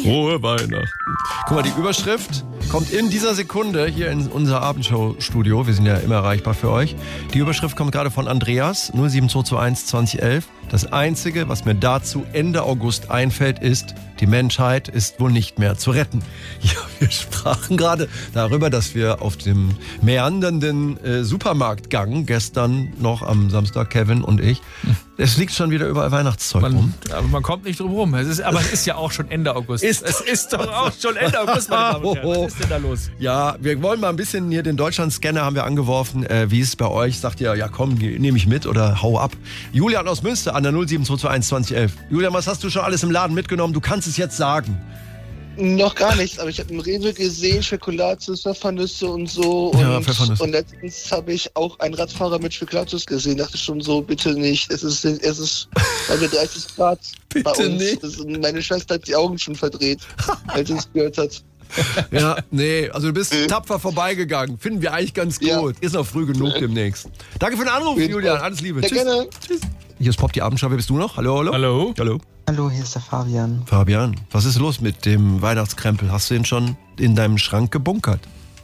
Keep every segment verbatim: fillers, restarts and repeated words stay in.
Frohe Weihnachten. Guck mal, die Überschrift kommt in dieser Sekunde hier in unser Abendshow-Studio. Wir sind ja immer erreichbar für euch. Die Überschrift kommt gerade von Andreas, null sieben zwei zwei eins zwanzig elf. Das Einzige, was mir dazu Ende August einfällt, ist, die Menschheit ist wohl nicht mehr zu retten. Ja, wir sprachen gerade darüber, dass wir auf dem meandernden äh, Supermarktgang gestern noch am Samstag, Kevin und ich, es liegt schon wieder überall Weihnachtszeug man, rum. Aber man kommt nicht drum rum. Es ist, aber es ist ja auch schon Ende August. Ist es ist doch auch schon Ende August, meine Damen und Herren. Was ist denn da los? Ja, wir wollen mal ein bisschen hier den Deutschland-Scanner haben wir angeworfen. Äh, wie ist es bei euch? Sagt ihr, ja komm, nehme ich mit oder hau ab. Julian aus Münster an der null sieben zwei zwei eins zwanzig elf. Julian, was hast du schon alles im Laden mitgenommen? Du kannst es jetzt sagen. Noch gar nichts, aber ich habe im Rewe gesehen, Spekulatius, Pfeffernüsse und so. Und, ja, Pfeffernüsse. Und letztens habe ich auch einen Radfahrer mit Spekulatius gesehen. Dachte schon so, bitte nicht. Es ist, es ist also dreißig Grad bitte bei uns. Nicht. Das, meine Schwester hat die Augen schon verdreht, als sie es gehört hat. Ja, nee, also du bist tapfer vorbeigegangen. Finden wir eigentlich ganz gut. Ja. Ist noch früh genug ja. demnächst. Danke für den Anruf, Julian. Alles Liebe. Ja, Tschüss. Gerne. Tschüss. Hier ist Pop, die Abendschau. Wer bist du noch? Hallo, hallo. Hallo. Hallo. Hallo, hier ist der Fabian. Fabian, was ist los mit dem Weihnachtskrempel? Hast du ihn schon in deinem Schrank gebunkert?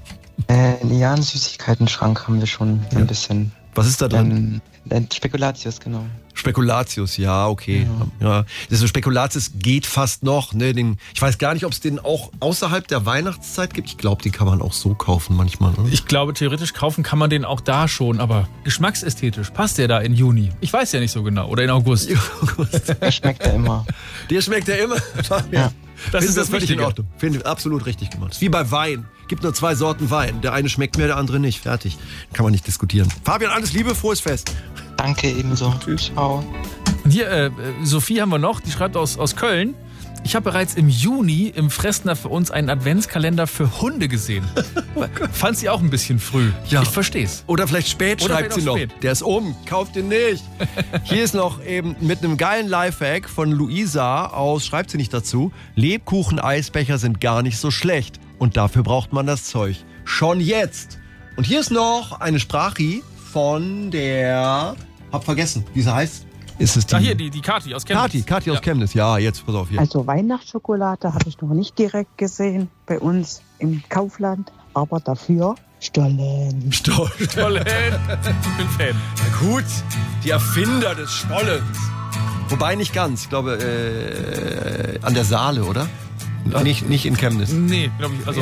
Äh, ja, einen Süßigkeiten-Schrank haben wir schon ja. ein bisschen. Was ist da drin? Ähm, Spekulatius, genau. Spekulatius, ja, okay. Ja. Ja. Das so Spekulatius geht fast noch. Ne? Den, ich weiß gar nicht, ob es den auch außerhalb der Weihnachtszeit gibt. Ich glaube, die kann man auch so kaufen manchmal. Oder? Ich glaube, theoretisch kaufen kann man den auch da schon, aber geschmacksästhetisch passt der da in Juni? Ich weiß ja nicht so genau. Oder in August. August. Der schmeckt ja immer. Der schmeckt ja immer? Ja. Das ist das völlig in Ordnung. Finde ich absolut richtig gemacht. Das ist wie bei Wein. Gibt nur zwei Sorten Wein. Der eine schmeckt mehr, der andere nicht. Fertig. Kann man nicht diskutieren. Fabian, alles Liebe, frohes Fest. Danke, ebenso. Tschüss. Ciao. Und hier, äh, Sophie haben wir noch, die schreibt aus, aus Köln. Ich habe bereits im Juni im Fressner für uns einen Adventskalender für Hunde gesehen. Oh, fand sie auch ein bisschen früh. Ja. Ich versteh's. Oder vielleicht spät Oder schreibt vielleicht sie noch. Spät. Der ist um, kauft den nicht. Hier ist noch eben mit einem geilen Lifehack von Luisa aus, schreibt sie nicht dazu, Lebkuchen-Eisbecher sind gar nicht so schlecht. Und dafür braucht man das Zeug. Schon jetzt. Und hier ist noch eine Sprachi von der, hab vergessen, wie sie heißt. Ist es die? Ah, hier, die, die Kati aus Chemnitz. Kati, Kati aus ja. Chemnitz. Ja, jetzt, pass auf hier. Also Weihnachtsschokolade habe ich noch nicht direkt gesehen bei uns im Kaufland, aber dafür Stollen. Stollen. Stollen. Ich bin Fan. Na gut, die Erfinder des Stollens. Wobei nicht ganz. Ich glaube, äh, an der Saale, oder? Nicht, nicht in Chemnitz. Nee, glaube ich. Also